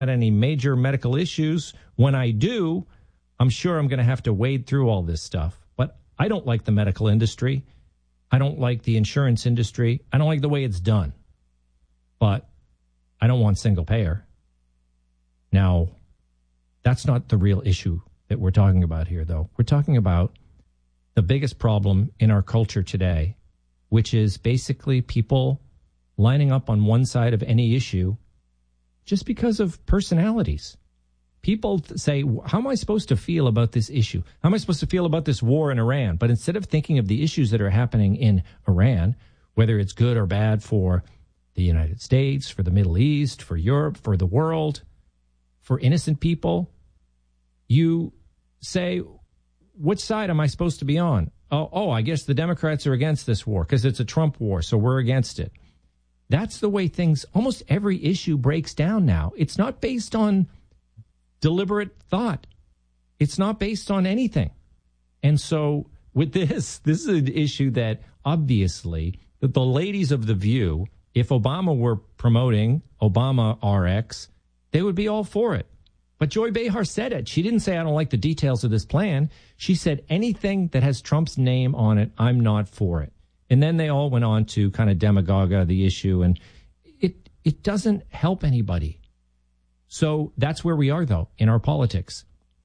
had any major medical issues. When I do, I'm sure I'm going to have to wade through all this stuff. But I don't like the medical industry. I don't like the insurance industry. I don't like the way it's done. But I don't want single payer. Now, that's not the real issue that we're talking about here, though. We're talking about the biggest problem in our culture today, which is basically people lining up on one side of any issue just because of personalities. People say, how am I supposed to feel about this issue? How am I supposed to feel about this war in Iran? But instead of thinking of the issues that are happening in Iran, whether it's good or bad for the United States, for the Middle East, for Europe, for the world, for innocent people, you say, which side am I supposed to be on? Oh, I guess the Democrats are against this war because it's a Trump war, so we're against it. That's the way things, almost every issue breaks down now. It's not based on deliberate thought. It's not based on anything. And so with this is an issue that obviously the ladies of The View, if Obama were promoting Obama RX, they would be all for it. But Joy Behar said it. She didn't say, I don't like the details of this plan. She said, anything that has Trump's name on it, I'm not for it. And then they all went on to kind of demagogue the issue, and it doesn't help anybody. So that's where we are, though, in our politics.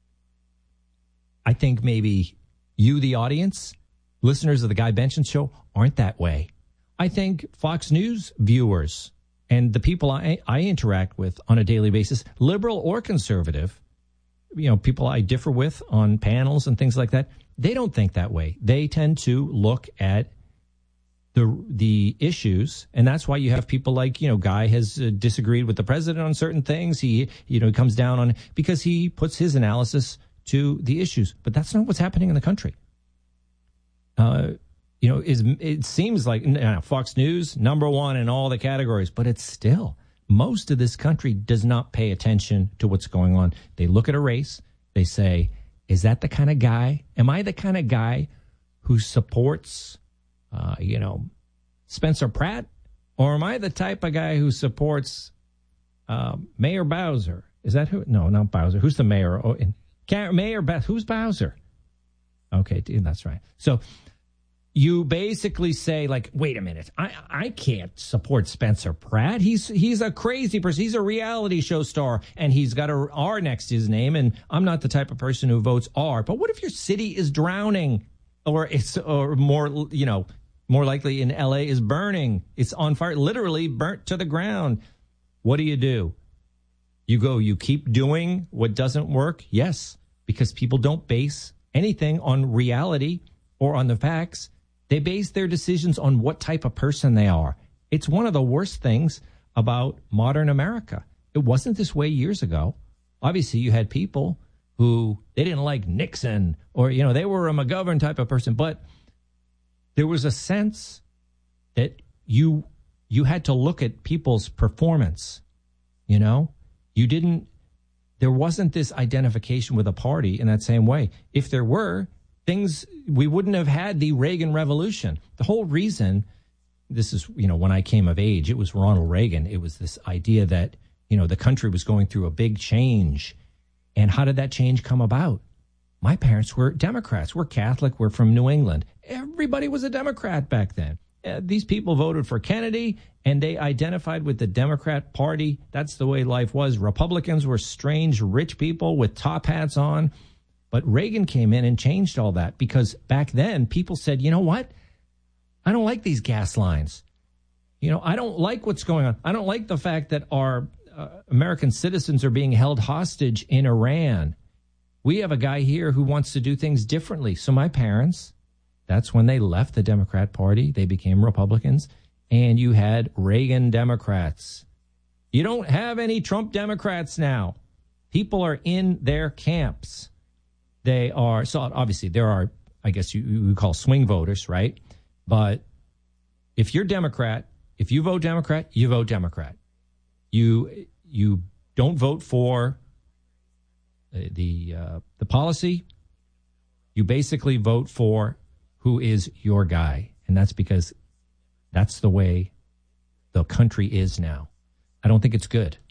I think maybe you, the audience, listeners of the Guy Benson Show, aren't that way. I think Fox News viewers and the people I interact with on a daily basis, liberal or conservative, people I differ with on panels and things like that, they don't think that way. They tend to look at the issues, and that's why you have people like, Guy has disagreed with the president on certain things. He comes down on because he puts his analysis to the issues, but that's not what's happening in the country. It seems like Fox News, number one in all the categories, but it's still, most of this country does not pay attention to what's going on. They look at a race. They say, is that the kind of guy? Am I the kind of guy who supports, Spencer Pratt? Or am I the type of guy who supports Mayor Bowser? Is that who? No, not Bowser. Who's the mayor? Mayor Bowser. Who's Bowser? Okay, that's right. So you basically say, like, wait a minute, I can't support Spencer Pratt. He's a crazy person. He's a reality show star, and he's got a R next to his name, and I'm not the type of person who votes R. But what if your city is drowning, or more likely in LA is burning? It's on fire, literally burnt to the ground. What do? You keep doing what doesn't work? Yes, because people don't base anything on reality or on the facts. They base their decisions on what type of person they are. It's one of the worst things about modern America. It wasn't this way years ago. Obviously, you had people who, they didn't like Nixon, or, they were a McGovern type of person, but there was a sense that you had to look at people's performance. There wasn't this identification with a party in that same way. If there were, we wouldn't have had the Reagan Revolution. The whole reason, this is, when I came of age, it was Ronald Reagan. It was this idea that, the country was going through a big change. And how did that change come about? My parents were Democrats. We're Catholic. We're from New England. Everybody was a Democrat back then. These people voted for Kennedy, and they identified with the Democrat Party. That's the way life was. Republicans were strange, rich people with top hats on. But Reagan came in and changed all that, because back then people said, you know what? I don't like these gas lines. I don't like what's going on. I don't like the fact that our American citizens are being held hostage in Iran. We have a guy here who wants to do things differently. So my parents, that's when they left the Democrat Party. They became Republicans, and you had Reagan Democrats. You don't have any Trump Democrats now. People are in their camps. They are, so obviously there are, I guess you call swing voters, right? But if you're Democrat, if you vote Democrat, you vote Democrat. You don't vote for the policy. You basically vote for who is your guy. And that's because that's the way the country is now. I don't think it's good.